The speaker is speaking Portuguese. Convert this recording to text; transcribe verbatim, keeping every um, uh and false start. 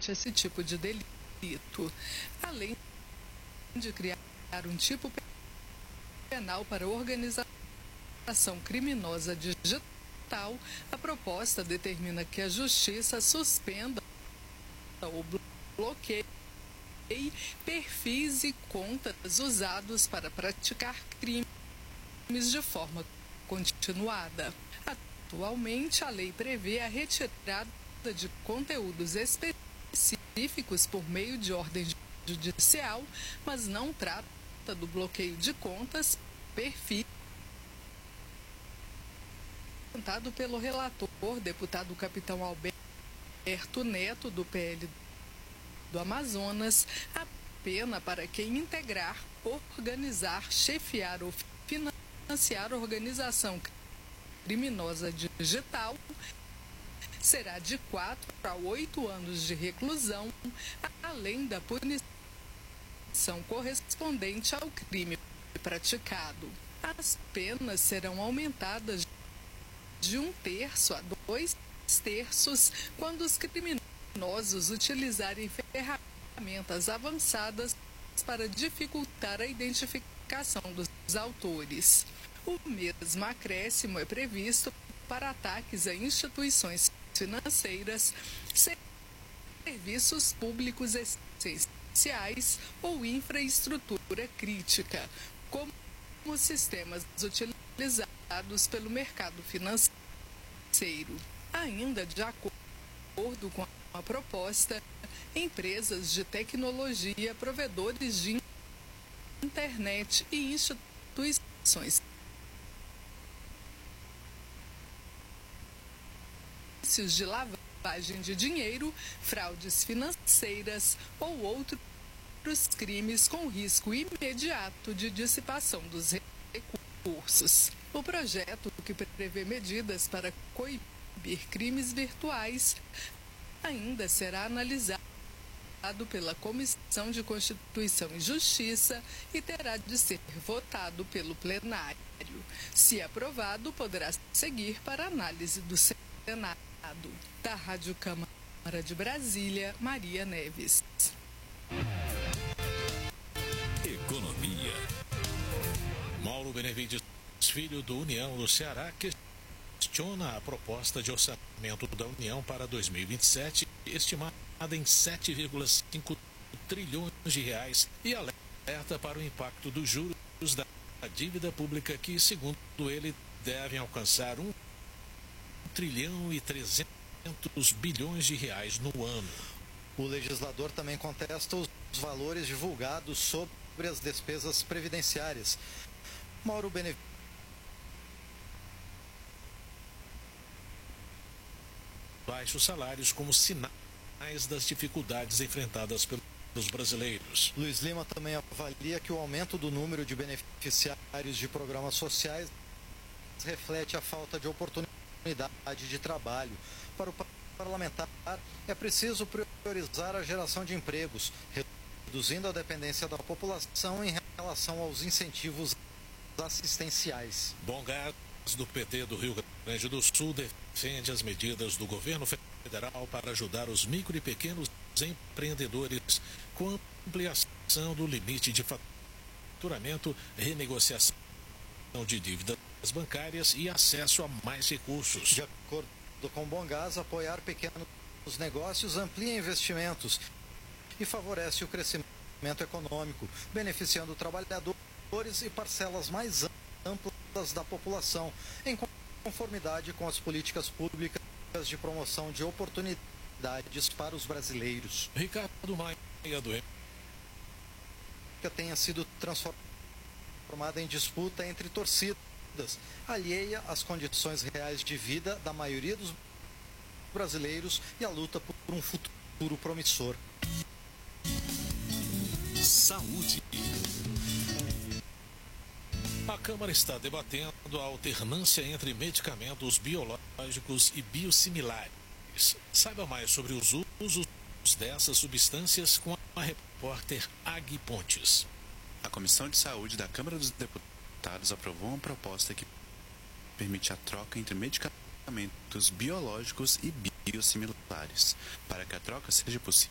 comete esse tipo de delito, além de criar um tipo penal para organização criminosa digital. A proposta determina que a Justiça suspenda ou bloqueie perfis e contas usados para praticar crimes de forma continuada. Atualmente, a lei prevê a retirada de conteúdos específicos por meio de ordem judicial, mas não trata do bloqueio de contas, perfis, apresentado pelo relator, deputado Capitão Alberto Neto, do P L do Amazonas. A pena para quem integrar, organizar, chefiar ou financiar organização criminosa digital será de quatro a oito anos de reclusão, além da punição correspondente ao crime praticado. As penas serão aumentadas de um terço a dois terços quando os criminosos utilizarem ferramentas avançadas para dificultar a identificação dos autores. O mesmo acréscimo é previsto para ataques a instituições financeiras, serviços públicos essenciais ou infraestrutura crítica, como os sistemas utilizados pelo mercado financeiro. Ainda de acordo com a proposta, empresas de tecnologia, provedores de internet e instituições de lavagem de dinheiro, fraudes financeiras ou outros crimes com risco imediato de dissipação dos recursos. O projeto, que prevê medidas para coibir crimes virtuais, ainda será analisado pela Comissão de Constituição e Justiça e terá de ser votado pelo plenário. Se aprovado, poderá seguir para análise do Senado. Da Rádio Câmara de Brasília, Maria Neves. Economia. Mauro Benevides Filho, do União do Ceará, questiona a proposta de orçamento da União para dois mil e vinte e sete, estimada em sete vírgula cinco trilhões de reais, e alerta para o impacto dos juros da dívida pública, que, segundo ele, devem alcançar um trilhão e trezentos bilhões de reais no ano. O legislador também contesta os valores divulgados sobre as despesas previdenciárias. Mauro Benevides. Baixos salários como sinais das dificuldades enfrentadas pelos brasileiros. Luiz Lima também avalia que o aumento do número de beneficiários de programas sociais reflete a falta de oportunidade de trabalho. Para o parlamentar, é preciso priorizar a geração de empregos, reduzindo a dependência da população em relação aos incentivos assistenciais. Bom Gás, do P T do Rio Grande do Sul, defende as medidas do governo federal para ajudar os micro e pequenos empreendedores, com ampliação do limite de faturamento, renegociação de dívidas bancárias e acesso a mais recursos. De acordo com o Bom Gás, apoiar pequenos negócios amplia investimentos e favorece o crescimento econômico, beneficiando trabalhadores e parcelas mais amplas da população, em conformidade com as políticas públicas de promoção de oportunidades para os brasileiros. Ricardo Maia, do M. Que tenha sido transformada em disputa entre torcidas, alheia às condições reais de vida da maioria dos brasileiros e a luta por um futuro promissor. Saúde. A Câmara está debatendo a alternância entre medicamentos biológicos e biosimilares. Saiba mais sobre os usos dessas substâncias com a repórter Agui Pontes. A Comissão de Saúde da Câmara dos Deputados aprovou uma proposta que permite a troca entre medicamentos biológicos e biosimilares. Para que a troca seja possível,